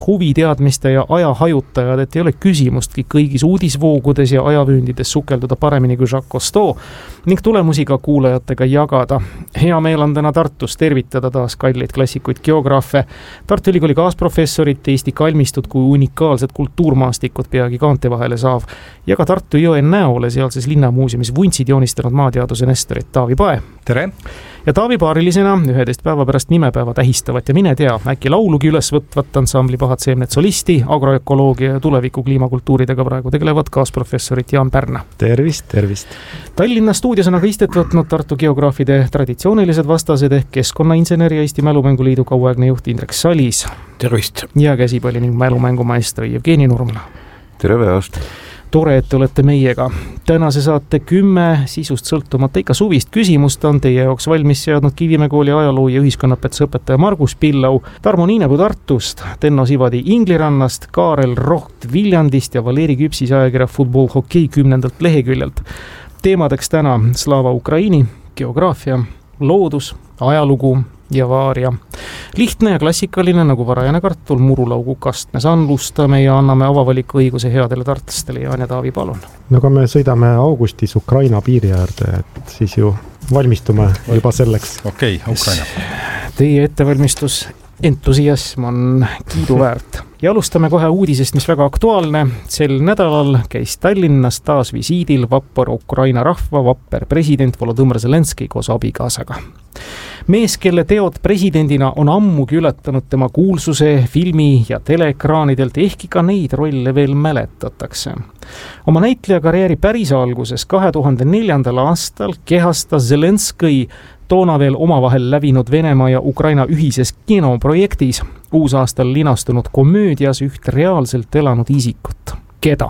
huviteadmiste ja ajahajutajad, et ei ole küsimustki kõigis uudisvoogudes ja ajavüündides sukelduda paremini kui Jacques Cousteau ning tulemusi ka kuulajatega jagada. Hea meel on täna Tartus tervitada taas kalleid klassikuid geograafe, Tartu Ülikooli kaasprofessorit, Eesti kalmistud kui unikaalsed kultuurmaastikud peagi kaante vahele saav ja ka Tartu jõe näole sealses linnamuuseumis vuntsid joonistanud maateaduse nestorit Taavi Pae. Tere! Ja Taavi paarilisena 11 päeva pärast nimepäeva tähistavat ja mine tea, äkki laulugi üles võtvat ansambli Pahad seemned solisti, agroökoloogia ja tuleviku kliimakultuuridega praegu tegelevad kaasprofessorit Jaan Pärna. Tervist, tervist! Tallinna stuudios on aga istet võtnud Tartu geograafide traditsioonilised vastased ehk Keskkonnainseneri ja Eesti Mälumänguliidu kauaegne juht Indrek Salis. Tervist! Ja käsipalli ning mälumängumaestri Jevgeni Nurmla. Tere päevast! Tore, et olete meiega. Tänase saate 10 sisust sõltumata ikka suvist küsimust on teie jaoks valmis seadnud Kivimäe kooli ajaloo ja ühiskonnapetsa õpetaja Margus Pillau, Tarmo Niinepuu Tartust, Tenno Sivadi Inglirannast, Kaarel Roht Viljandist ja Valeri Küpsis ajakirja Football Hokei 10. leheküljelt. Teemadeks täna Slava Ukraini, geograafia, loodus, ajalugu ja vaaria. Lihtne ja klassikaline nagu varajane kartul murulaugu kastmes anlustame ja anname avavaliku õiguse headele tartlastele. Jaan ja Taavi, palun. No kui me sõidame augustis Ukraina piiri äärde, et siis ju valmistume juba selleks. Okei, Ukraina. Teie ettevalmistus entusiasm on kiiduväärt. Ja alustame kohe uudisest, mis väga aktuaalne. Sel nädalal käis Tallinnas taas visiidil vapper Ukraina rahva vapper president Volodõmõr Zelenskõi koos abikaasaga. Mees, kelle teod presidendina on ammugi ületanud tema kuulsuse filmi- ja teleekraanidelt, ehkki ka neid rolle veel mäletatakse. Oma näitlejakarjääri päris alguses 2004. aastal kehastas Zelenskõi toona veel omavahel lävinud Venemaa ja Ukraina ühises kinoprojektis uusaastal linastunud komöödias üht reaalselt elanud isikut. Keda?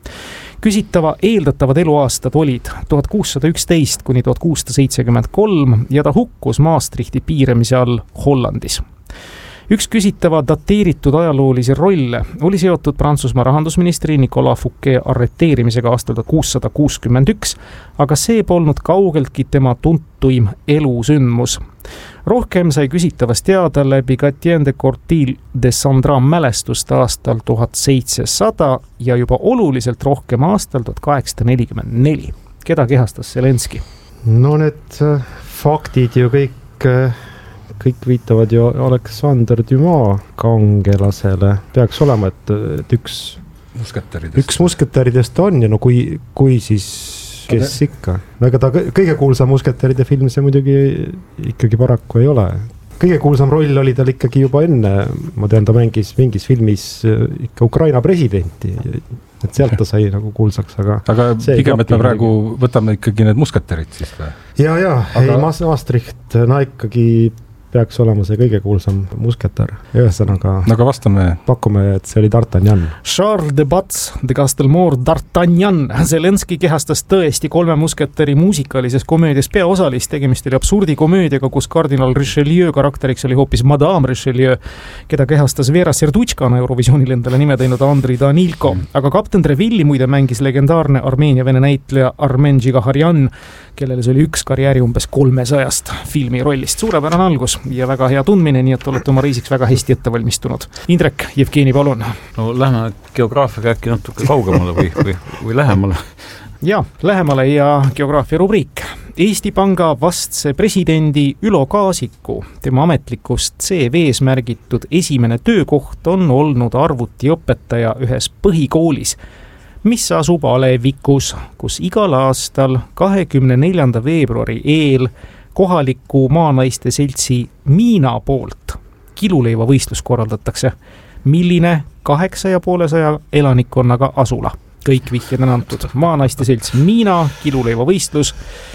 Küsitava eeldatavad eluaastad olid 1611 kuni 1673 ja ta hukkus Maastrichti piiramise all Hollandis. Üks küsitava dateeritud ajaloolisi rolle oli seotud Prantsusmaa rahandusministri Nicolas Fouquet arreteerimisega aastal 1661, aga see polnud kaugeltki tema tuntuim elusündmus. Rohkem sai küsitavast teada läbi Gatien de Cortil de Sandra mälestust aastal 1700 ja juba oluliselt rohkem aastal 1844. Keda kehastas Zelenskõi? No need faktid ju kõik viitavad ju Alexander Dumas kangelasele. Peaks olema, et üks musketäridest on ja no kui siis kes ikka. No ega ta kõige kuulsam musketäride film see muidugi ikkagi paraku ei ole. Kõige kuulsam roll oli tal ikkagi juba enne. Ma tean, ta mängis mingis filmis ikka Ukraina presidenti. Et sealt ta sai nagu kuulsaks, aga pigem, et me praegu võtame ikkagi need musketärid siis või? Ei, Maastricht, ikkagi peaks olema see kõige kuulsam musketär. Ühesõnaga pakume, et see oli D'Artagnan. Charles de Batz de Castelmore D'Artagnan. Zelenskõi kehastas tõesti 3 musketäri muusikalises komöödias peaosalist. Tegemist oli absurdikomöödiaga, kus kardinal Richelieu karakteriks oli hoopis Madame Richelieu, keda kehastas Vera Serduchkana Eurovisioonil endale nime teinud Andrei Danilko. Aga kapten Trevilli muide mängis legendaarne Armeenia-vene näitleja Armen Džigaharjan, kellele see oli üks karjääri umbes 300 filmi rollist. Suurepärane algus ja väga hea tundmine, nii et olete oma reisiks väga hästi ette valmistunud. Indrek, Jevgeni, palun. No lähme geograafiaga äkki natuke kaugemale või lähemale. Ja, lähemale ja geograafia rubriik. Eesti Panga vastse presidendi Ülo Kaasiku, tema ametlikust CV-s märgitud esimene töökoht on olnud arvutiõpetaja ühes põhikoolis, mis asub Alevikus, kus igal aastal 24. veebruari eel kohaliku maanaiste seltsi Miina poolt kiluleivavõistlus korraldatakse. Milline 850 elanikkonnaga asula? Kõik vihjed on antud. Maanaiste selts Miina, kiluleivavõistlus,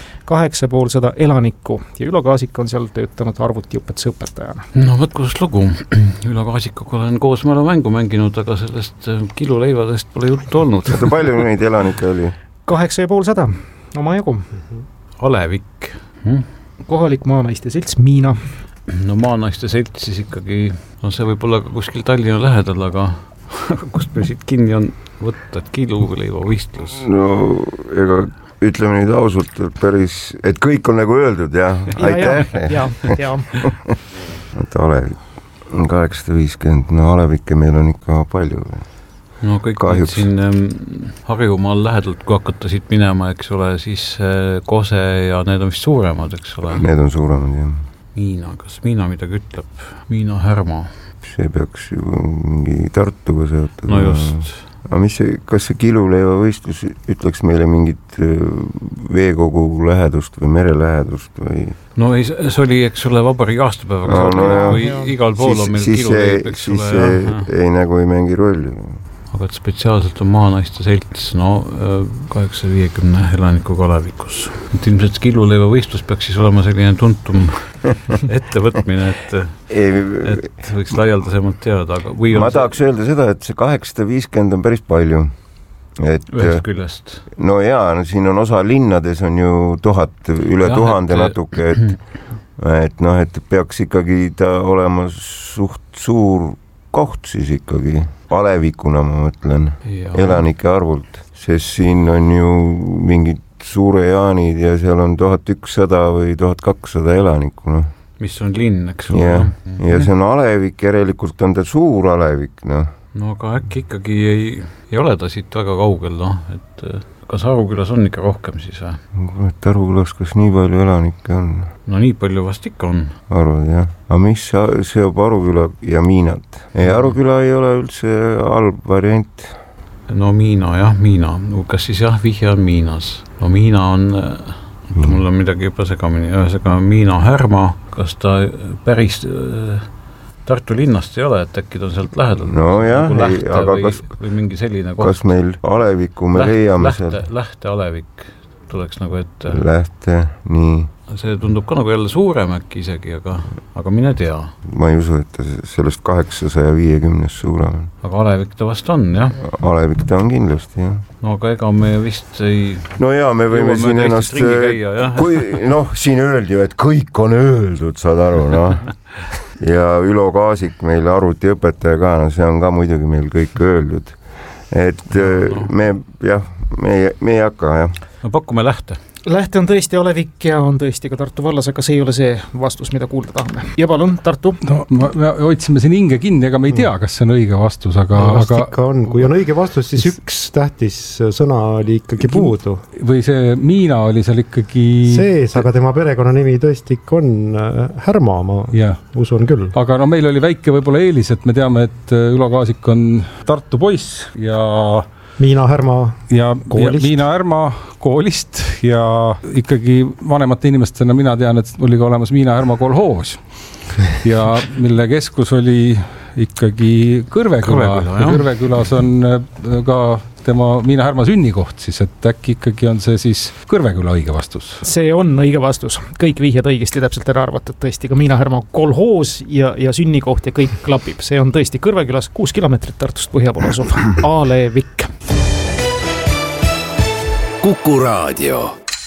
850 elanikku ja Ülo Kaasik on seal töötanud arvutiõpetuse õpetajana. No võt kus lugu. Ülo Kaasikuga olen koos mälumängu mänginud, aga sellest kiluleivadest pole juttu olnud. Palju neid elanikke oli? 850, oma jagu. Alevik. Kohalik maanaiste selts Miina. No maanaiste selts siis ikkagi, see võib olla ka kuskil Tallinna lähedal, aga kust me siit kinni on võtta, et kiluleivavõistlus? No ega ütleme nüüd ausalt, et kõik on nagu öeldud, jah. Aitäh. Ja. Alevik. 850, no alevikke meil on ikka palju. No kõik siin Harjumaal lähedalt, kui hakata siit minema, eks ole, siis Kose ja need on vist suuremad, eks ole? Need on suuremad, jah. Miina, kas Miina midagi ütleb? Miina Härma. See peaks ju mingi Tartuga seotud. No just. Aga kas see kiluleiva võistlus ütleks meile mingit veekogu lähedust või mere lähedust või? No ei, see oli, eks ole, vabariigi aastapäevaga, kui igal pool on meil kiluleib, eks ole. Siis ei nagu ei mängi rolli. Aga spetsiaalselt on Maanaiste selts, 850 elanikuga alevikus. Et ilmselt kiluleiva võistlus peaks siis olema selline tuntum ettevõtmine, et võiks laialdasemalt teada. Aga ma tahaks öelda seda, et see 850 on päris palju. Ühest küljest. No jaa, siin on osa linnades on ju 1000, üle 1000 natuke, et peaks ikkagi ta olema suht suur koht siis ikkagi, alevikuna ma mõtlen, elanike arvult, sest siin on ju mingid suure jaanid ja seal on 1100 või 1200 elanikku, noh. Mis on linn, eks ole. Ja see on alevik, järelikult on ta suur alevik, noh. No aga äkki ikkagi ei ole ta siit väga kaugel, noh, et kas Arukülas on ikka rohkem siis või? Et Arukülas kas nii palju elanikke on? No nii palju vast ikka on. Arvad, jah. Aga mis seob Aruküla ja Miinat? Aruküla ei ole üldse halb variant. No Miina, jah, Miina. Kas siis jah, vihje on Miinas? No Miina on, mul on midagi juba segamini, ühesõnaga Miina Härma, kas ta päris Tartu linnast ei ole, et äkki ta on sealt lähedal? No jah, aga või mingi selline koht. Kas meil aleviku me leiame seal? Lähte alevik tuleks nagu ette. Lähte, nii. See tundub ka nagu jälle suurem äkki isegi, aga mine tea. Ma ei usu, et sellest 850 suurem on. Aga alevik ta vast on, jah? Alevik ta on kindlasti, jah. No aga ega me vist ei... No jaa, me võime siin ennast... siin öeldi ju, et kõik on öeldud, saad aru, noh. Ja Ülo Kaasik meil arvutiõpetaja ka, no see on ka muidugi meil kõik öeldud. Et me ei hakka, jah. No pakume Lähte. Lähte on tõesti alevik ja on tõesti ka Tartu vallas, aga see ei ole see vastus, mida kuulda tahame. Ja palun, Tartu? No, me otsime siin hinge kinni, aga me ei tea, kas see on õige vastus, aga... Ikka on. Kui on õige vastus, siis üks tähtis sõna oli ikkagi puudu. Või see Miina oli seal ikkagi... Sees, aga tema perekonnanimi tõesti ikka on Härma, ma usun küll. Aga no meil oli väike võib-olla eelis, et me teame, et Ülo Kaasik on Tartu poiss ja... Miina Härma koolist. Miina Härma koolist ja ikkagi vanemate inimestena mina tean, et oli ka olemas Miina Härma kolhoos ja mille keskus oli ikkagi Kõrveküla. Kõrvekülas on ka tema Miina Härma sünnikoht siis, et äkki ikkagi on see siis Kõrveküla õige vastus. See on õige vastus. Kõik vihjed õigesti täpselt ära arvatud. Tõesti ka Miina Härma kolhoos ja sünnikoht ja kõik klapib. See on tõesti Kõrvekülas 6 kilomeetrit Tartust põhja pool asuv alevik. Kuku Raadio.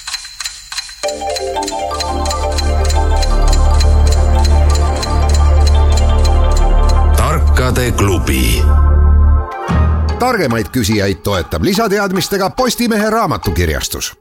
Tarkade klubi. Targemaid küsijaid toetab lisateadmistega Postimehe raamatukirjastus.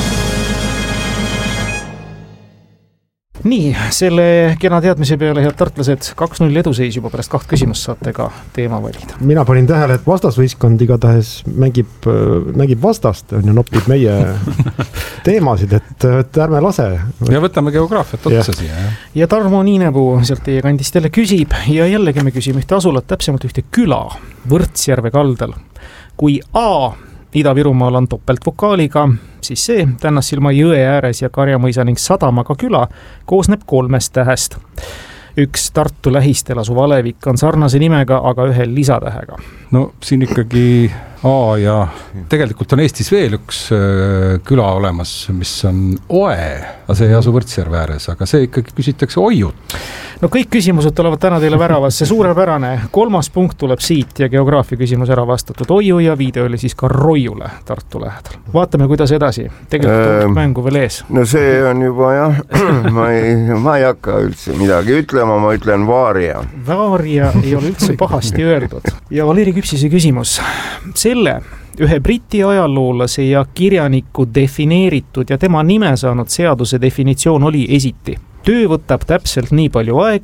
Nii, selle kena teadmise peale, head tartlased, 2-0 eduseis juba pärast 2 küsimust saate ka teema valida. Mina panin tähele, et vastasvõistkond igatahes mängib vastast ja nopib meie teemasid, et ärme lase. Ja võtame geograafiat otsa siia. Ja Tarmo Niinepuu sealt teie kandist jälle küsib ja jällegi me küsime ühte asulat, täpsemalt ühte küla Võrtsjärve kaldal. Kui A Ida-Virumaal on topeltvokaaliga, siis see Tännassilma jõe ääres ja Karjamõisa ning Sadamaga küla koosneb 3 tähest. Üks Tartu lähistel asuv alevik on sarnase nimega, aga ühe lisatähega. No siin ikkagi A ja tegelikult on Eestis veel üks küla olemas, mis on Oe, aga see ei asu Võrtsjärve ääres, aga see ikkagi küsitakse Oiut. No kõik küsimused tulevad täna teile väravas, see suurepärane 3. punkt tuleb siit ja geograafia küsimus ära vastatud Oiu ja viide oli siis ka Roiule Tartu lähedal. Vaatame, kuidas edasi. Tegelikult on mängu veel ees. No see on juba jah, ma ei hakka üldse midagi ütlema, ma ütlen Vaaria. Vaaria ei ole üldse pahasti öeldud. Ja Valeri Küpsise küsimus. Selle ühe Briti ajaloolase ja kirjaniku defineeritud ja tema nime saanud seaduse definitsioon oli esiti. Töö võtab täpselt nii palju aega,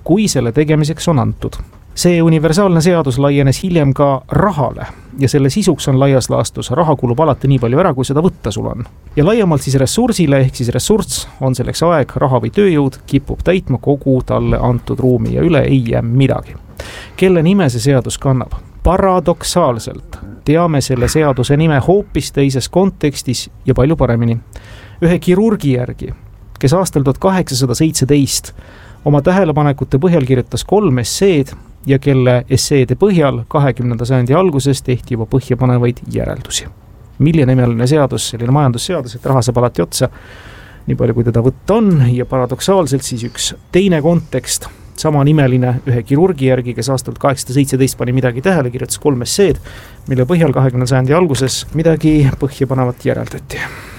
kui selle tegemiseks on antud. See universaalne seadus laienes hiljem ka rahale ja selle sisuks on laias laastus. Raha kulub alati nii palju ära, kui seda võtta sul on. Ja laiemalt siis ressursile ehk siis ressurss on selleks aeg, raha või tööjõud kipub täitma kogu talle antud ruumi ja üle ei jää midagi. Kelle nime see seadus kannab? Paradoksaalselt teame selle seaduse nime hoopis teises kontekstis ja palju paremini. Ühe kirurgi järgi, kes aastal 1817 oma tähelepanekute põhjal kirjutas 3 esseed ja kelle esseede põhjal 20. sajandi alguses tehti juba põhjapanevaid järeldusi. Miljonimeline seadus, selline majandusseadus, et raha saab alati otsa, nii palju kui teda võtta on, ja paradoksaalselt siis üks teine kontekst, sama nimeline ühe kirurgi järgi, kes aastal 1817 pani midagi tähele, kirjutas 3 esseed, mille põhjal 20. sajandi alguses midagi põhjapanevat järeldati.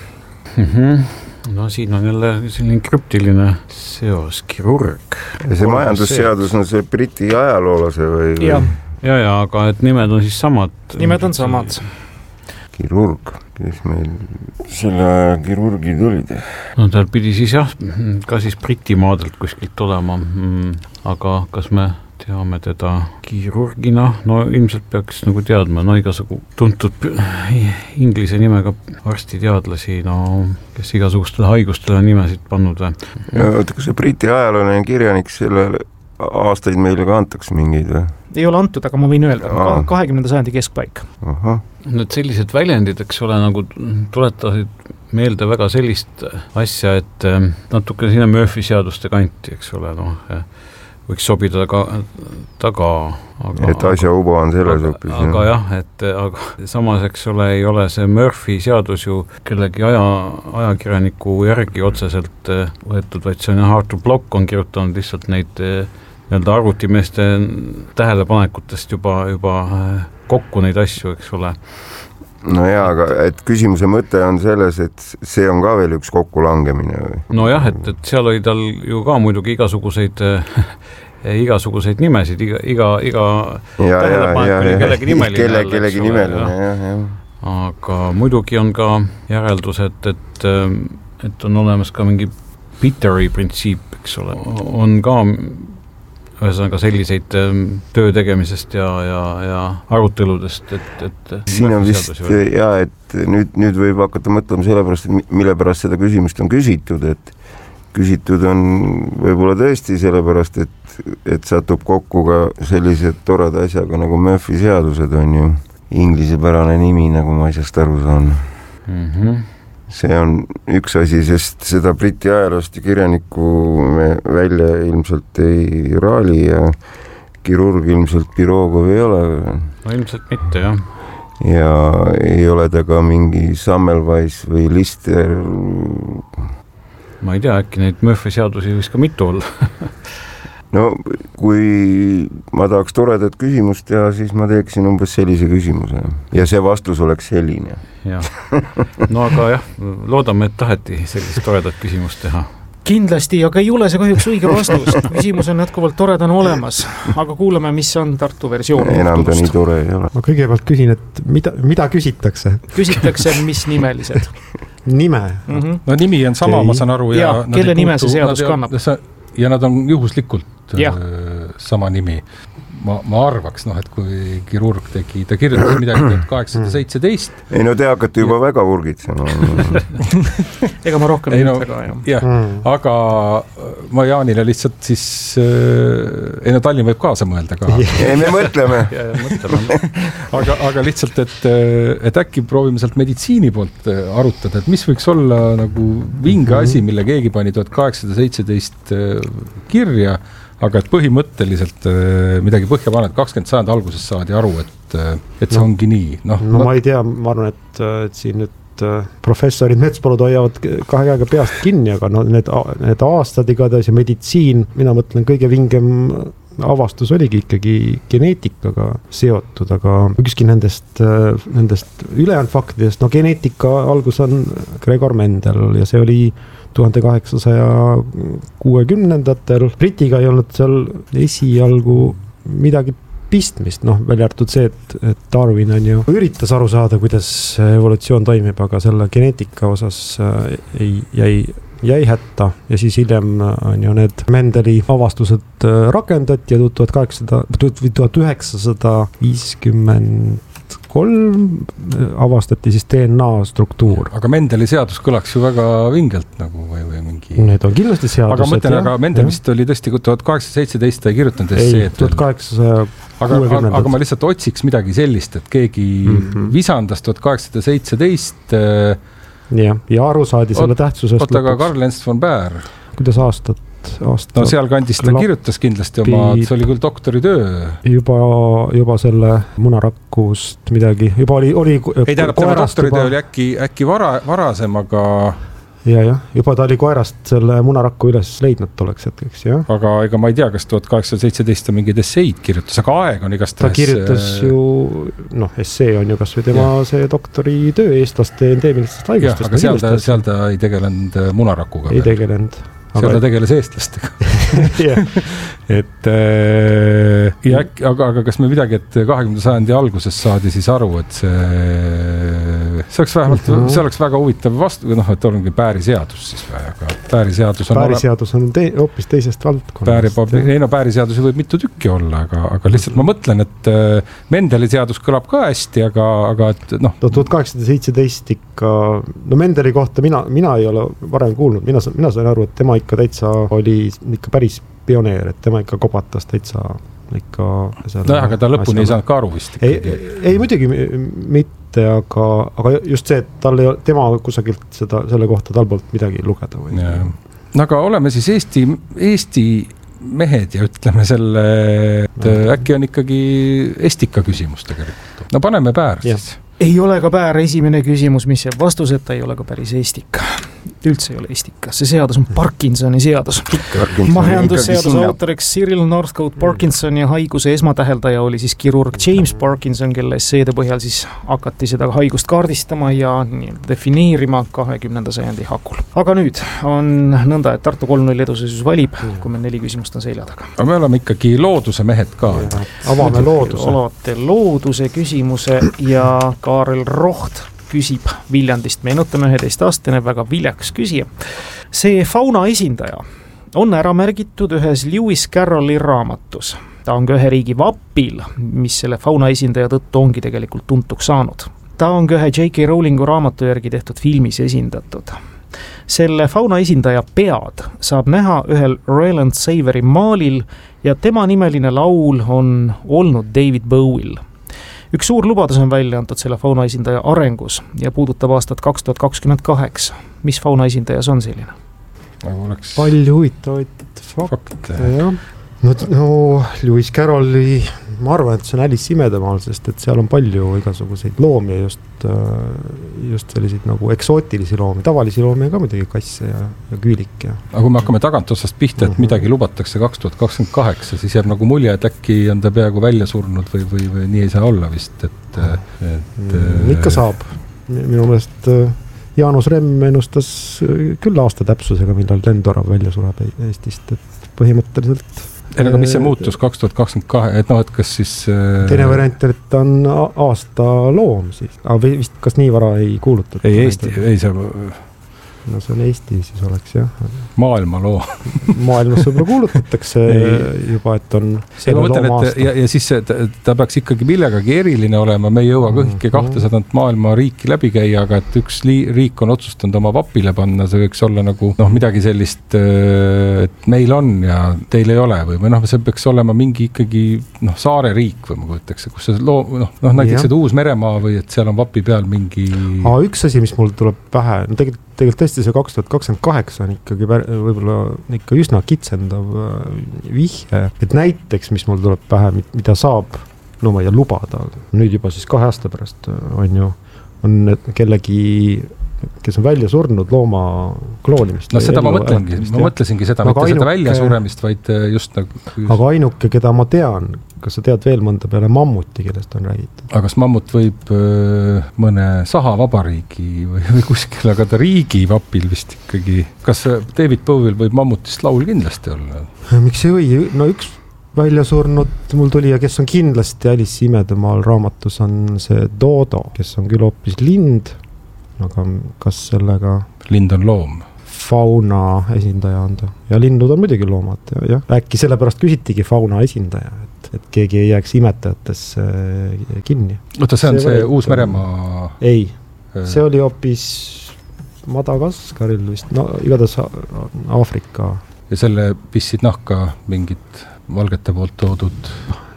No siin on jälle selline krüptiline seos, kirurg. Ja see majandusseadus on see Briti ajaloolase või? Ja, aga et nimed on siis samad. Nimed on samad. Kirurg, kes meil selle kirurgid olid? No tal pidi siis ka siis Briti maadelt kuskilt olema, aga kas me teame teda kirurgina? No ilmselt peaks nagu teadma, no igasugu tuntud inglise nimega arstiteadlasi, no kes igasugustele haigustele nimesid pannud või? Kas see Briti ajaloone kirjanik selle aastaid meile ka antaks mingeid või? Ei ole antud, aga ma võin öelda, 20. sajandi keskpaik. Need sellised väljendid, eks ole, nagu tuletasid meelde väga sellist asja, et natuke sinna Murphy seaduste kanti, eks ole, võiks sobida taga. Et asja uba on selles hoopis. Aga jah, aga samas, eks ole, ei ole see Murphy seadus ju kellegi ajakirjaniku järgi otseselt võetud, vaid see on Arthur Block on kirjutanud lihtsalt neid arvutimeeste tähelepanekutest juba kokku neid asju, eks ole. No jaa, aga et küsimuse mõte on selles, et see on ka veel üks kokkulangemine või? No jah, et seal oli tal ju ka muidugi igasuguseid nimesid, iga tähelepanek oli kellegi nimeline. Kellegi nimeline, jah. Aga muidugi on ka järeldused, et on olemas ka mingi Peteri printsiip, eks ole. On ka ühesõnaga selliseid töö tegemisest ja aruteludest, et siin on vist, et nüüd võib hakata mõtlema sellepärast, et mille pärast seda küsimust on küsitud, et küsitud on võib-olla tõesti sellepärast, et satub kokku ka sellised toreda asjaga nagu Murphy seadused on ju inglisepärane nimi, nagu ma asjast aru saan. See on üks asi, sest seda Briti ajaloost ja kirjanikku me välja ilmselt ei raali ja kirurg ilmselt Pirogov ei ole. No ilmselt mitte, jah. Ja ei ole ta ka mingi Semmelweis või Lister. Ma ei tea, äkki neid Murphy seadusi võiks ka mitu olla. No kui ma tahaks toredat küsimust teha, siis ma teeksin umbes sellise küsimuse ja see vastus oleks selline. Ja. No aga jah, loodame, et taheti sellist toredat küsimust teha. Kindlasti, aga ei ole see kahjuks õige vastus. Küsimus on jätkuvalt toredana olemas, aga kuulame, mis on Tartu versioon. Enam ta nii tore ei ole. Ma kõigepealt küsin, et mida küsitakse? Küsitakse, mis nimelised? Nime? No nimi on sama, ma saan aru. Ja kelle nime see seadus kannab? Ja nad on juhuslikult sama nimi. Ma arvaks, et kui kirurg tegi, ta kirjutas midagi 1817. Ei no te hakkate juba väga vurgitsema. Ega ma rohkem ei väga, jah. Aga ma Jaanile lihtsalt siis, Tallinn võib kaasa mõelda ka. Ei, me mõtleme. Aga lihtsalt, et äkki proovime sealt meditsiini poolt arutada, et mis võiks olla nagu vinge asi, mille keegi pani 1817 kirja, aga et põhimõtteliselt midagi põhja paned, 20. sajandi alguses saadi aru, et see ongi nii. No ma ei tea, ma arvan, et siin nüüd professorid Metspalud hoiavad kahe käega peast kinni, aga need aastad igatahes ja meditsiin, mina mõtlen, kõige vingem avastus oligi ikkagi geneetikaga seotud, aga ükski nendest ülejäänud faktidest, geneetika algus on Gregor Mendel ja see oli 1860-ndatel. Britiga ei olnud seal esialgu midagi pistmist, välja arvatud see, et Darwin on ju üritas aru saada, kuidas evolutsioon toimib, aga selle geneetika osas jäi jäi hätta ja siis hiljem on ju need Mendeli avastused rakendati ja 1953 avastati siis DNA struktuur. Aga Mendeli seadus kõlaks ju väga vingelt nagu või mingi... Need on kindlasti seadused. Aga mõtlen, aga Mendel vist oli tõesti 1817 ta ei kirjutanud ei, 1860. Aga ma lihtsalt otsiks midagi sellist, et keegi visandas 1817 ja aru saadi selle tähtsusest lõpuks. Aga Karl Ernst von Baer. Kuidas aastat? No seal kandis ta kirjutas kindlasti oma, see oli küll doktoritöö. Juba selle munarakust midagi, juba oli ei tähendab, tema doktoritöö oli äkki varasem, aga... Ja, juba ta oli koerast selle munarakku üles leidnud oleks hetkeks, jah. Aga ega ma ei tea, kas 1817 on mingeid esseid kirjutas, aga aeg on igast... Ta kirjutas ju, essee on ju kas või tema see doktoritöö eestlaste endeemilistest haigustest. Aga seal ta ei tegelenud munarakuga. Ei tegelenud. Seal ta tegeles eestlastega. Aga kas me midagi, et 20. sajandi alguses saadi siis aru, et see oleks väga huvitav vastu, et ongi Pääri-seadus siis või, aga Pääri-seadus on hoopis teisest valdkonnast. Pääri-seadusi võib mitu tükki olla, aga lihtsalt ma mõtlen, et Mendeli seadus kõlab ka hästi, aga et 1817 ikka, Mendeli kohta mina ei ole varem kuulnud, mina sain aru, et tema ikka täitsa oli ikka päris pioneer, et tema ikka kopatas täitsa ikka... aga ta lõpuni ei saanud ka aru vist ikkagi. Ei muidugi mitte, aga just see, et tema kusagilt selle kohta tal poolt midagi lugeda või. Aga oleme siis Eesti mehed ja ütleme selle, et äkki on ikkagi estika küsimus tegelikult. No paneme Päär siis. Ei ole ka Päär esimene küsimus, mis jääb vastuseta, ei ole ka päris estika. Üldse ei ole estika. See seadus on Parkinsoni seadus. Majandusseaduse autoriks Cyril Northcote Parkinson ja haiguse esmatäheldaja oli siis kirurg James Parkinson, kelle esseede põhjal siis hakati seda haigust kaardistama ja defineerima 20. sajandi hakul. Aga nüüd on nõnda, et Tartu 3-0 eduseisus valib, kui meil 4 küsimust on selja taga. Aga me oleme ikkagi looduse mehed ka. Avame looduse. Olete looduse küsimuse ja Kaarel Roht küsib Viljandist. Meenutame 11-aastane väga viljaks küsija. See fauna esindaja on ära märgitud ühes Lewis Carrolli raamatus. Ta on ka ühe riigi vapil, mis selle fauna esindaja tõttu ongi tegelikult tuntuks saanud. Ta on ka ühe J.K. Rowlingu raamatu järgi tehtud filmis esindatud. Selle fauna esindaja pead saab näha ühel Roland Saveri maalil ja tema nimeline laul on olnud David Bowie'l. Üks suur lubadus on välja antud selle fauna esindaja arengus ja puudutab aastat 2028. Mis fauna esindaja see on selline? Palju huvitavaid fakte. No Lewis Carrolli, ma arvan, et see on Alice imedemaal, sest et seal on palju igasuguseid loomi ja just selliseid nagu eksootilisi loomi, tavalisi loomi ka muidugi kasse ja küülik. Aga kui me hakkame tagant otsast pihta, et midagi lubatakse 2028, siis jääb nagu mulje, et äkki on ta peaaegu välja surnud või nii ei saa olla vist, et ikka saab. Minu meelest Jaanus Remm ennustas küll aasta täpsusega, millal lendorav välja sureb Eestist, et põhimõtteliselt aga mis see muutus 2022, et et kas siis... Teine variant, et on aasta loom siis. Aga vist kas nii vara ei kuulutud? Ei, Eesti, ei see... No see on Eesti siis oleks, jah. Maailma loo. Maailmas võib-olla kuulutatakse juba, et on selle looma aasta. Ja siis ta peaks ikkagi millegagi eriline olema. Me ei jõua kõike 200 maailma riiki läbi käia, aga et üks riik on otsustanud oma vapile panna, see võiks olla nagu midagi sellist, et meil on ja teil ei ole või see peaks olema mingi ikkagi saare riik või ma kujutaks, kus see näiteks Uus-Meremaa või et seal on vapi peal mingi... Üks asi, mis mul tuleb pähe, tegelikult tõesti see 2028 on ikkagi võib-olla ikka üsna kitsendav vihje, et näiteks, mis mul tuleb pähe, mida saab, ma ei lubada, nüüd juba siis 2 aasta pärast on kellegi, kes on välja surnud looma kloonimist. No seda ma mõtlesingi seda, mitte seda välja suremist, vaid just nagu... Aga ainuke, keda ma tean, kas sa tead veel mõnda peale mammuti, kellest on räägitud? Aga kas mammut võib mõne sahavabariigi või kuskil, aga ta riigi vapil vist ikkagi... Kas David Bowie'l võib mammutist laul kindlasti olla? Miks ei või? No üks välja surnud mul tuli ja kes on kindlasti Alice imedemaal raamatus on see Dodo, kes on küll hoopis lind, aga kas sellega... Lind on loom. fauna esindaja on ta. Ja linnud on muidugi loomad. Ja. Äkki sellepärast küsitigi fauna esindaja, et keegi ei jääks imetajatesse kinni. Oota, see on see Uus-Meremaa? Ei, see oli hoopis Madagaskaril vist, no igatahes Aafrika. Ja selle pissid nahka mingid valgete poolt toodud?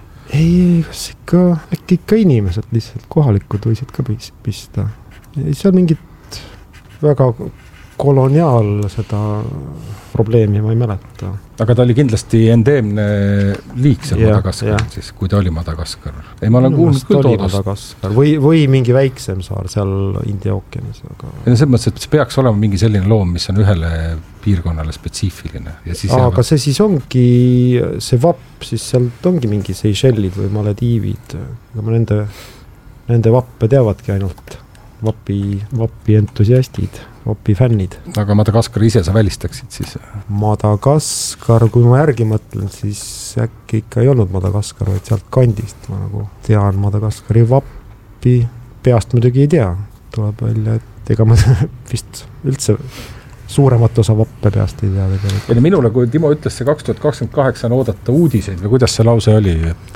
Ei, kas äkki ikka inimesed lihtsalt kohalikud võisid ka pista. See on mingit väga koloniaal seda probleemi, ma ei mäleta. Aga ta oli kindlasti endeemne liik seal Madagaskar, siis, kui ta oli Madagaskar. Ei, ma olen kuulnud küll toodust. Või mingi väiksem saar seal India ookeanis. Aga... selles mõttes, et see peaks olema mingi selline loom, mis on ühele piirkonnale spetsiifiline. Ja siis aga see siis ongi, see vapp, siis sealt ongi mingi Seychellid või Malediivid. Aga ma nende vappe teavadki ainult vapi entusiastid, vapi fännid. Aga Madagaskar ise sa välistaksid siis? Madagaskar, kui ma järgi mõtlen, siis äkki ikka ei olnud Madagaskar, vaid sealt kandist. Ma nagu tean Madagaskari vappi, peast muidugi ei tea. Tuleb välja, et ega ma vist üldse suuremat osa vappe peast ei tea. Ja minule, kui Timo ütles see 2028 on oodata uudiseid või kuidas see lause oli?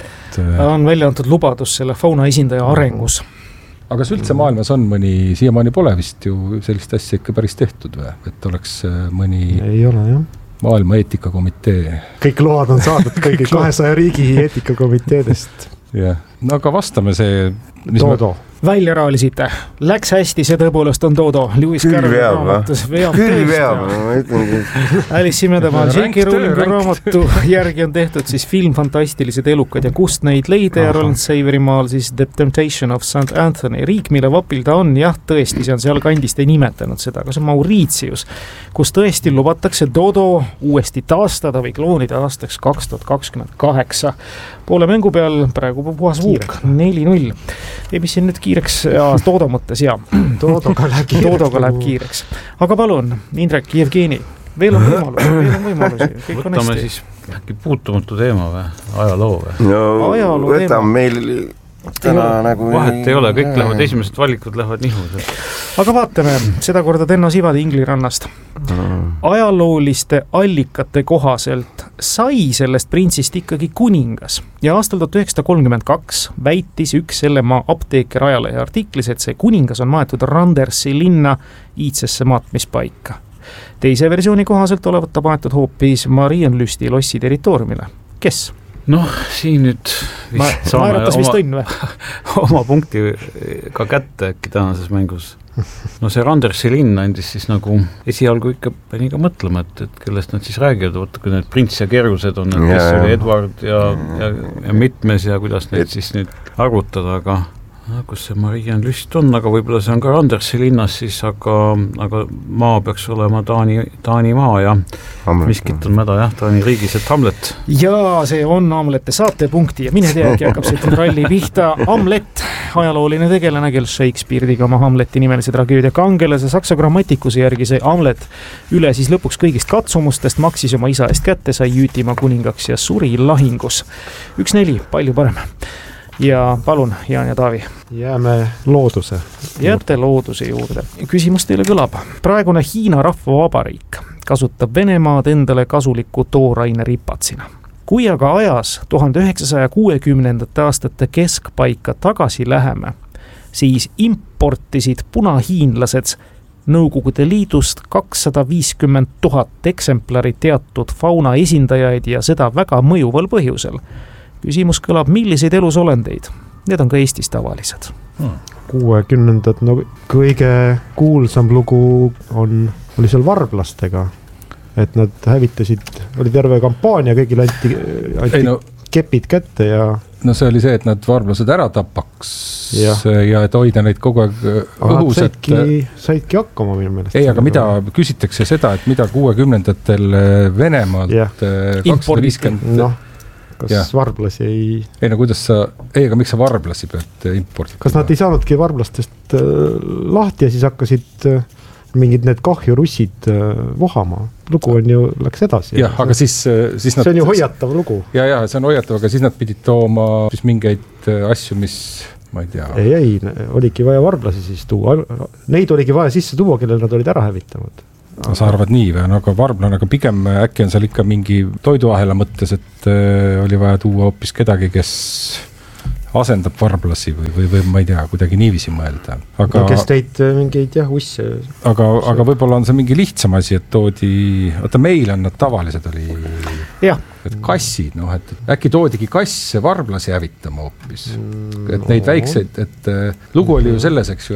On välja antud lubadus selle fauna esindaja arengus. Aga kas üldse maailmas on mõni, siiamaani pole vist ju sellist asja ikka päris tehtud või? Et oleks mõni ei ole, jah. Maailma eetikakomitee. Kõik load on saadud kõigi 200 riigi eetikakomiteedest. Ja. No aga vastame see... Dodo. Välja raalisite. Läks hästi, see tõepoolest on Dodo. Lewis Carroll raamatus. Küll veab. Alice Imedemaal. J.K. Rowlingu raamatu järgi on tehtud siis film Fantastilised elukad ja kust neid leida ja Roland Saverimaal siis The Temptation of St. Anthony. Riik, mille vapil ta on, jah, tõesti, see on seal kandist ei nimetanud seda, aga see on Mauritius, kus tõesti lubatakse Dodo uuesti taastada või kloonida aastaks 2028. Poole mängu peal praegu puhas vuuk 4-0. Ei, mis siin nüüd kiireks Dodo mõttes, jaa. Dodoga läheb kiireks. Aga palun, Indrek, Jevgeni, veel on võimalusi. Võtame siis äkki puutumatu teema või? Ajaloo või? No, võtame meil täna nagu... Vahet ei ole, kõik lähevad, esimesed valikud lähevad nihud. Aga vaatame seda korda Tenno Sivadi Inglirannast. Ajalooliste allikate kohaselt sai sellest printsist ikkagi kuningas ja aastal 1932 väitis üks selle maa apteeker ajalehe artiklis, et see kuningas on maetud Randersi linna iidsesse maatmispaika. Teise versiooni kohaselt olevat ta maetud hoopis Marienlüsti lossi territooriumile. Kes? Noh, siin nüüd saame oma punkti ka kätte äkki tänases mängus. No see Randersi linn andis siis nagu esialgu ikka pani ka mõtlema, et kellest nad siis räägivad, võtta kui need prints ja kerused on, kes oli Edward ja mitmes ja kuidas neid siis nüüd arvutada, aga kus see Marienlüst on, aga võib-olla see on ka Randersi linnas siis, aga maa peaks olema Taani maa ja Hamlet, miskit on mäda jah, Taani riigis, et Hamlet. Ja see on Hamlete saatepunkti ja mine teagi hakkab see tralli pihta. Hamlet, ajalooline tegelane, kel Shakespeare tegi oma Hamleti nimelise tragöödia kangelase. Saksa grammatikuse järgi see Hamlet üle siis lõpuks kõigist katsumustest maksis oma isa eest kätte, sai Jüütimaa kuningaks ja suri lahingus. 1-4, palju parem. Ja palun, Jaan ja Taavi. Jääme looduse. Jääte looduse juurde. Küsimus teile kõlab. Praegune Hiina rahvavabariik kasutab Venemaad endale kasuliku tooraine ripatsina. Kui aga ajas 1960. aastate keskpaika tagasi läheme, siis importisid punahiinlased Nõukogude Liidust 250 000 eksemplari teatud fauna esindajaid ja seda väga mõjuval põhjusel. Küsimus kõlab, milliseid elusolendeid? Need on ka Eestis tavalised. 60. No kõige kuulsam lugu oli seal varblastega, et nad hävitasid, oli terve kampaania, kõigil anti kepid kätte ja... No see oli see, et nad varblased ära tapaks ja et hoida neid kogu aeg õhus, saidki hakkama minu meelest. Ei, aga mida küsitakse seda, et mida 60-ndatel Venemaalt 250... Kas varblasi ei... Ei, no kuidas aga miks sa varblasi pead importida? Kas nad ei saanudki varblastest lahti ja siis hakkasid mingid need kahjurussid vohama? Lugu on ju, läks edasi. Jah, aga siis nad... See on ju hoiatav lugu. Ja, see on hoiatav, aga siis nad pidid tooma siis mingeid asju, mis ma ei tea. Ei, oligi vaja varblasi siis tuua. Neid oligi vaja sisse tuua, kellel nad olid ära hävitanud. sa arvad nii või? No aga varblane, aga pigem äkki on seal ikka mingi toiduahela mõttes, et oli vaja tuua hoopis kedagi, kes asendab varblasi või ma ei tea, kuidagi niiviisi mõelda. Aga, no kes teid mingeid usse. Aga võib-olla on see mingi lihtsam asi, et toodi, oota meil on nad tavalised oli, et kassid, noh, et äkki toodigi kasse varblasi hävitama hoopis. Et neid väikseid, et lugu oli ju selles, eks ju,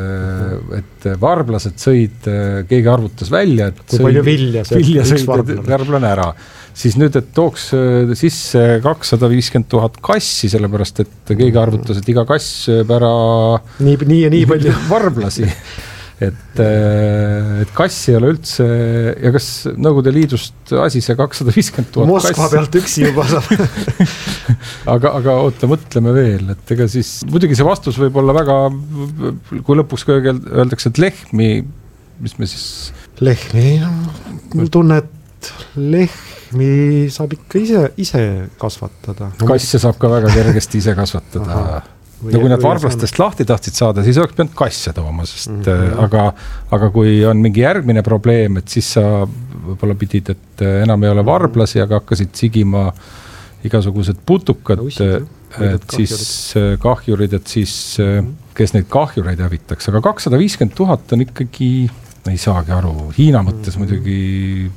et varblased sõid, keegi arvutas välja, et kui palju vilja sõid varblane ära. Siis nüüd, et tooks sisse 250 000 kassi, sellepärast, et keegi arvutas, et iga kass sööb ära nii ja nii palju varblasi. Et kassi ei ole üldse, ja kas Nõukogude Liidust asi see 250 000 Moskva pealt üksi juba saab. aga oota, mõtleme veel, et ega siis, muidugi see vastus võib olla väga, kui lõpuks öeldakse, et lehmi, mis me siis... Lehmi, mul tunne, et lehmi saab ikka ise kasvatada. Kasse saab ka väga kergesti ise kasvatada. No kui nad varblastest lahti tahtsid saada, siis oleks pidanud kasse tooma, sest aga kui on mingi järgmine probleem, et siis sa võib-olla pidid, et enam ei ole varblasi, aga hakkasid sigima igasugused putukad, et siis kahjurid, et siis kes neid kahjureid hävitaks, aga 250 000 on ikkagi, ei saagi aru, Hiina mõttes muidugi,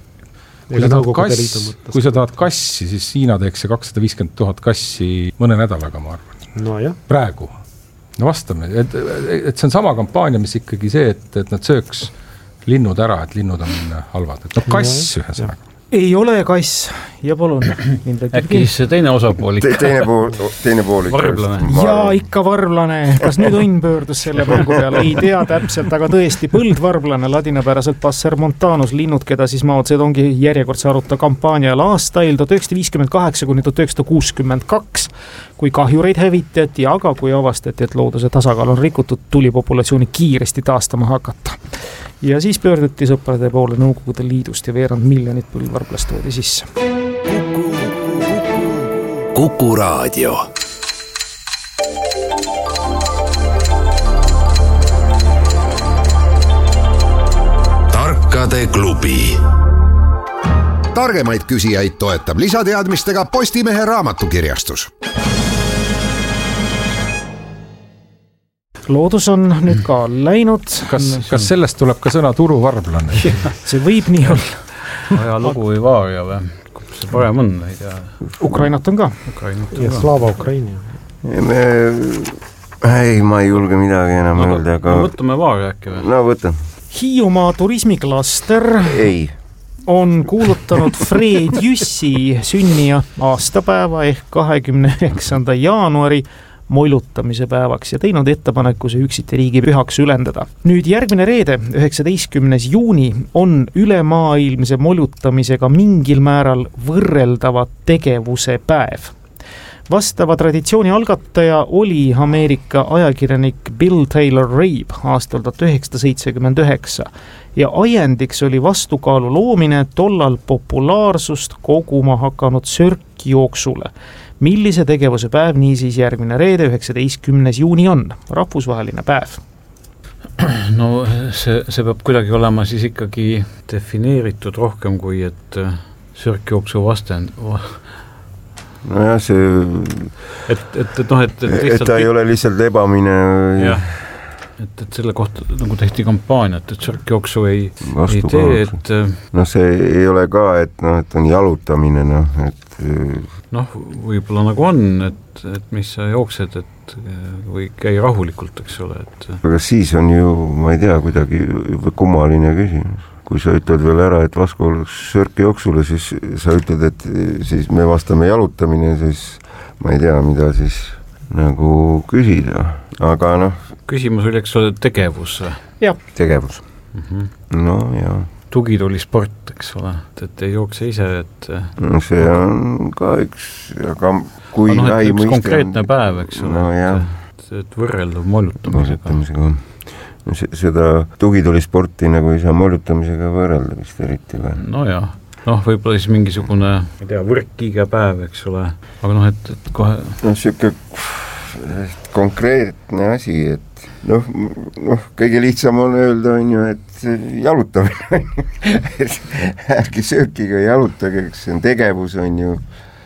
kui sa tahad kassi, siis Hiina teeks see 250 000 kassi mõne nädalaga, ma arvan. No, praegu. No vastame, et see on sama kampaania, mis ikkagi see, et nad sööks linnud ära, et linnud on halvad. Et no kass ühesõnaga. Ei ole kass ja palun. Äkki siis teine osapool ikka. Teine pool ikka. Varblane. Ja ikka varblane. Kas nüüd õnn pöördus selle mängu peale? Ei tea täpselt, aga tõesti põldvarblane, ladinapäraselt Passer montanus, linnud, keda siis Mao Zedongi järjekordse aruta kampaanial aastail 1958–1962, kui kahjureid hävitati, aga kui avastati, et looduse tasakaal on rikutud, tuli populatsiooni kiiresti taastama hakata. Ja siis pöörduti sõprade poole Nõukogude Liidust ja veerand miljonit põldvarblast toodi sisse. Kuku Raadio. Tarkade klubi. Targemaid küsijaid toetab lisateadmistega Postimehe raamatukirjastus. Loodus on nüüd ka läinud. Kas sellest tuleb ka sõna turuvarblane? See võib nii olla. Aja lugu või vaaria või? See parem on, ei tea. Ukrainat on ka. Ja Slava Ukraini. Ma ei julge midagi enam öelda, aga... Võtame vaaria äkki või? No võtan. Hiiumaa turismiklaster on kuulutanud Fred Jüssi sünnija aastapäeva ehk 29. jaanuari moilutamise päevaks ja teinud ettepaneku see üksiti riigipühaks ülendada. Nüüd järgmine reede, 19. juuni, on ülemaailmse molutamisega mingil määral võrreldava tegevuse päev. Vastava traditsiooni algataja oli Ameerika ajakirjanik Bill Taylor Rabe aastal 1979 ja ajendiks oli vastukaalu loomine tollal populaarsust koguma hakanud sörkjooksule. Millise tegevuse päev niisiis järgmine reede, 19. juuni on? Rahvusvaheline päev. No see peab kuidagi olema siis ikkagi defineeritud rohkem kui, et sörkjooksu vastend. No jah, see... Et ta ei ole lihtsalt lebamine. Jah, et selle kohta nagu tehti kampaaniat, et sörkjooksu ei tee, et... No see ei ole ka, et on jalutamine, et... võib-olla nagu on, et mis sa jooksed, et või käi rahulikult, eks ole, et... Aga siis on ju, ma ei tea, kuidagi kummaline küsimus. Kui sa ütled veel ära, et vastu sörkjooksule, siis sa ütled, et siis me vastame jalutamine, siis ma ei tea, mida siis nagu küsida. Aga Küsimus oli, eks ole, tegevus. Jah. Tegevus. No, jah. Tugituli sport, eks ole, et ei jookse ise, et... No see on ka üks, aga kui... Aga üks konkreetne päev, eks ole, no, et võrreldav mollutamisega. Seda tugituli sporti nagu ei saa mollutamisega võrrelda vist eriti või? No jah, võib-olla siis mingisugune, ei tea, võrkkiige päev, eks ole, aga et kohe... Siuke konkreetne asi, et kõige lihtsam on öelda, on ju, et jalutamine on ju, ärge söökiga jalutage, eks see on tegevus, on ju,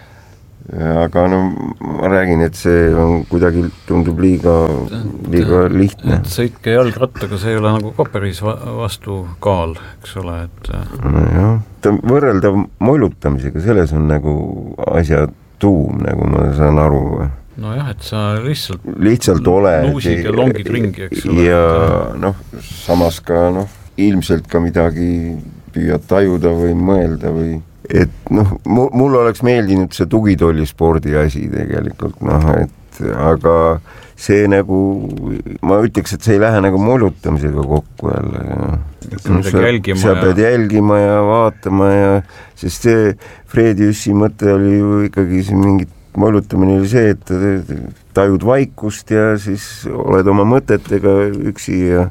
aga ma räägin, et see on kuidagi tundub liiga lihtne. Sõitke jalgrattaga, see ei ole nagu koperis vastu kaal, eks ole, et jah, ta võrreldav mollutamisega, selles on nagu asja tuum, nagu ma saan aru. Nojah, et sa lihtsalt oled nuusid ja longid ringi, eks ole. Ja samas ka ilmselt ka midagi püüad tajuda või mõelda või et mul oleks meeldinud see tugitollispordi asi tegelikult, aga see nagu, ma ütleks, et see ei lähe nagu mollutamisega kokku jälle. Sa pead jälgima ja vaatama ja, sest see Fredi Jüssi mõte oli ju ikkagi see mingit mollutamine oli see, et tajud vaikust ja siis oled oma mõtetega üksi ja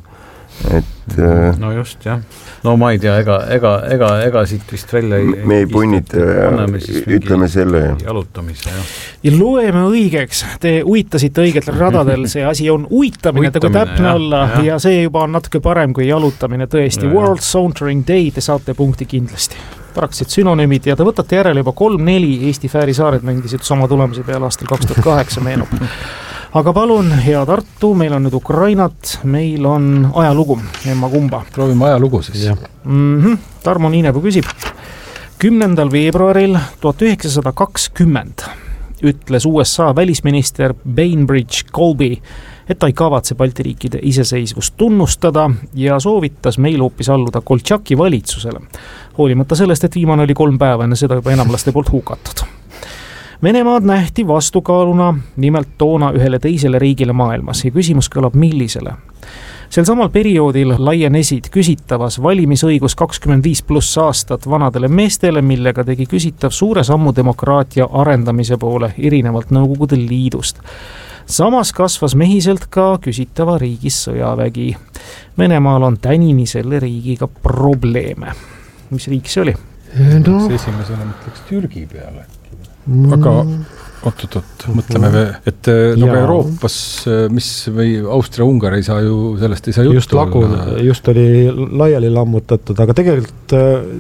no just, jah. No ma ei tea, ega siit vist välja me ei punnita ja ütleme selle jalutamise, jah. Ja loeme õigeks, te uitasite õigetel radadel, see asi on uitamine, kui täpne olla ja see juba on natuke parem kui jalutamine, tõesti. World Sauntering Day, te saate punkti kindlasti. Praktiliselt synonüümid ja te võtate järele juba 3-4 Eesti Fäärisaared mängisid sama tulemusi peale aastal 2008 meenub. Aga palun, hea Tartu, meil on nüüd Ukrainat, meil on ajalugu, emma kumba. Proovime ajalugu siis. Tarmo Niinepuu küsib. 10. veebruaril 1920 ütles USA välisminister Bainbridge Colby, et ta ei kavatse Balti riikide iseseisvust tunnustada ja soovitas meil hoopis alluda Koltšaki valitsusele. Hoolimata sellest, et viimane oli 3 päeva enne seda juba enamlaste poolt hukatud. Venemaad nähti vastukaaluna nimelt toona ühele teisele riigile maailmas ja küsimus kõlab millisele. Sel samal perioodil laienesid küsitavas valimisõigus 25+ aastat vanadele meestele, millega tegi küsitav suure sammu demokraatia arendamise poole erinevalt Nõukogude Liidust. Samas kasvas mehiselt ka küsitava riigis sõjavägi. Venemaal on tänini selle riigiga probleeme. Mis riik see oli? Esimesena mõtleks Türgi peale. Aga oot, mõtleme, et Euroopas, mis või Austria-Ungar ei saa ju, sellest ei saa juttu olla. Just oli laiali lammutatud, aga tegelikult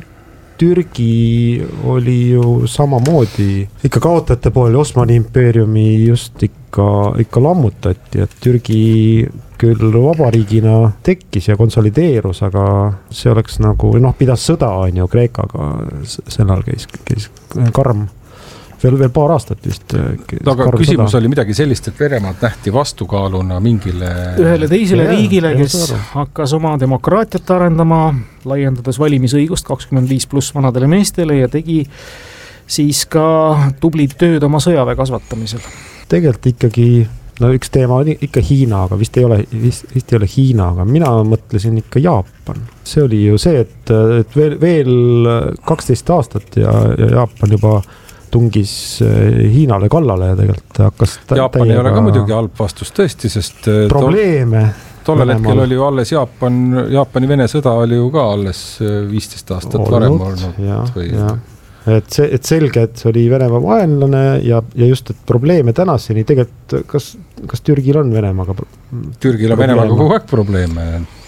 Türgi oli ju samamoodi, ikka kaotajate pool Osmani impeeriumi just ikka lammutati, et Türgi küll vabariigina tekkis ja konsolideerus, aga see oleks nagu, pidas sõda on ju Kreekaga, sellal käis karm. Veel paar aastat vist. Aga küsimus oli midagi sellist, et Venemaad nähti vastukaaluna mingile ühele teisele riigile, kes hakkas oma demokraatiat arendama, laiendades valimisõigust 25+ vanadele meestele ja tegi siis ka tublid tööd oma sõjaväe kasvatamisel. Tegelikult ikkagi, üks teema oli ikka Hiina, aga vist ei ole Hiina, aga mina mõtlesin ikka Jaapan. See oli ju see, et veel 12 aastat ja Jaapan juba tungis Hiinale kallale ja tegelikult hakkas Jaapan ei ole ka muidugi halb vastus tõesti, sest probleeme tollel hetkel oli ju alles Jaapani-Vene sõda oli ju ka alles 15 aastat varem olnud. Et selge, et see oli Venemaa vaenlane ja just, et probleeme tänaseni tegelikult, kas Türgil on Venemaaga Türgil on Venemaaga kogu aeg probleeme.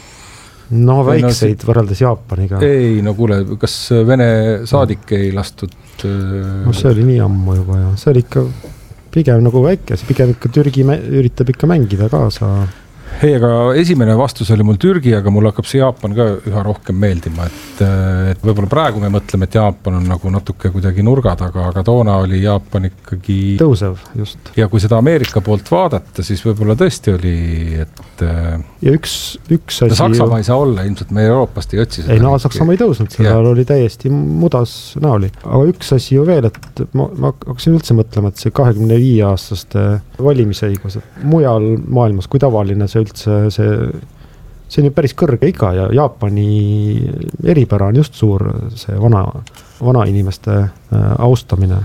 No väikseid võrreldes Jaapaniga. Ei, no kuule, kas Vene saadik ei lastud? No see oli nii ammu juba ja see oli ikka pigem nagu väike, pigem ikka Türgi üritab ikka mängida kaasa. Ei, aga esimene vastus oli mul Türgi, aga mul hakkab see Jaapan ka üha rohkem meeldima, et võib-olla praegu me mõtleme, et Jaapan on nagu natuke kuidagi nurga taga, aga toona oli Jaapan ikkagi tõusev, just. Ja kui seda Ameerika poolt vaadata, siis võib-olla tõesti oli, et ja üks asi Saksamaa ei saa olla, ilmselt me Euroopast ei otsi seda. Ei, no Saksamaa ei tõusnud, seda oli täiesti mudas näoli. Aga üks asi ju veel, et ma hakkasin üldse mõtlema, et see 25-aastaste valimisõigus, et mujal maailmas, kui tavaline see üldse, see on ju päris kõrge iga ja Jaapani eripära on just suur see vana inimeste austamine.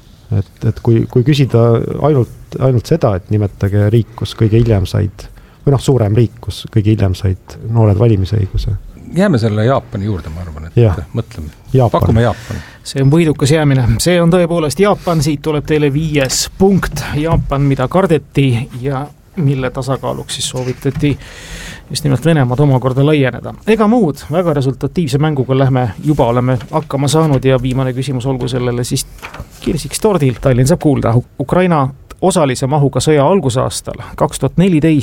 Et kui küsida ainult seda, et nimetage riik, kus kõige hiljem said, või suurem riik, kus kõige hiljem said noored valimisõiguse. jääme selle Jaapani juurde, ma arvan, et mõtleme. Pakume Jaapani. See on võidukas jäämine. See on tõepoolest Jaapan, siit tuleb teile 5 punkt. Jaapan, mida kardeti ja mille tasakaaluks siis soovitati just nimelt Venemaad omakorda laieneda. Ega muud, väga resultatiivse mänguga juba oleme hakkama saanud ja viimane küsimus olgu sellele siis kirsiks tordil. Tallinn saab kuulda. Ukraina osalise mahuga sõja algusaastal 2014